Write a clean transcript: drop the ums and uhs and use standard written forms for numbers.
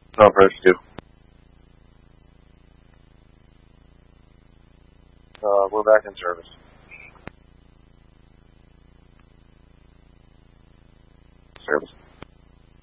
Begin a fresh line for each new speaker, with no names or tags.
No, press 2. We're back in service. Service.